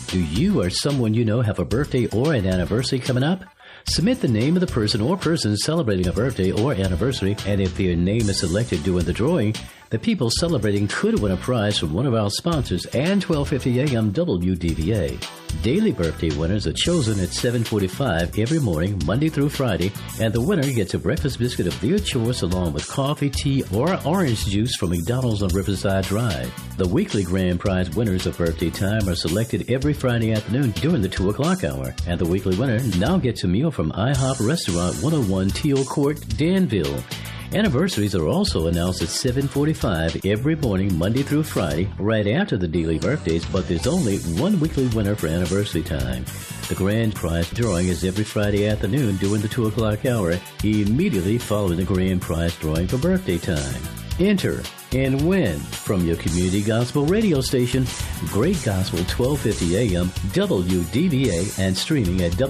Do you or someone you know have a birthday or an anniversary coming up? Submit the name of the person or persons celebrating a birthday or anniversary, and if their name is selected during the drawing, the people celebrating could win a prize from one of our sponsors and 1250 AM WDVA. Daily birthday winners are chosen at 7:45 every morning, Monday through Friday, and the winner gets a breakfast biscuit of their choice along with coffee, tea, or orange juice from McDonald's on Riverside Drive. The weekly grand prize winners of birthday time are selected every Friday afternoon during the 2 o'clock hour, and the weekly winner now gets a meal from IHOP Restaurant 101 Teal Court, Danville. Anniversaries are also announced at 7:45 every morning, Monday through Friday, right after the daily birthdays, but there's only one weekly winner for anniversary time. The grand prize drawing is every Friday afternoon during the 2 o'clock hour, immediately following the grand prize drawing for birthday time. Enter and win from your community gospel radio station, Great Gospel 1250 AM, WDVA, and streaming at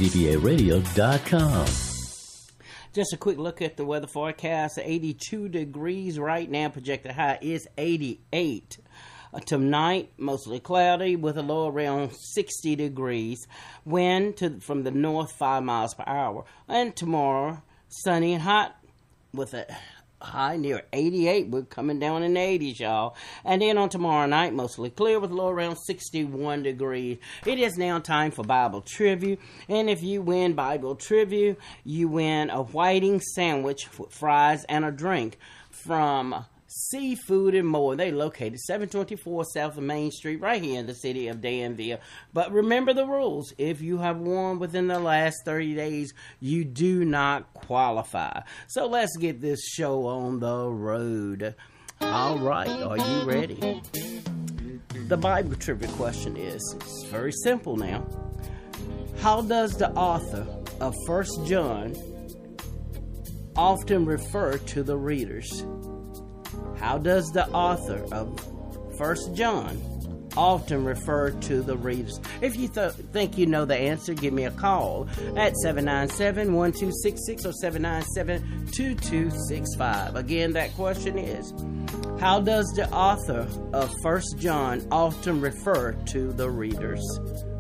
WDVAradio.com. Just a quick look at the weather forecast. 82 degrees right now. Projected high is 88. Tonight, mostly cloudy with a low around 60 degrees. Wind from the north 5 miles per hour. And tomorrow, sunny and hot with a high near 88. We're coming down in the 80s, y'all. And then on tomorrow night, mostly clear with a low around 61 degrees. It is now time for Bible Trivia. And if you win Bible Trivia, you win a whiting sandwich with fries and a drink from Seafood and More. They located 724 South of Main Street right here in the city of Danville. But remember the rules. If you have won within the last 30 days, you do not qualify. So let's get this show on the road. All right, are you ready? The Bible trivia question is, it's very simple now. How does the author of 1 John often refer to the readers? How does the author of 1 John often refer to the readers? If you think you know the answer, give me a call at 797-1266 or 797-2265. Again, that question is, how does the author of 1 John often refer to the readers?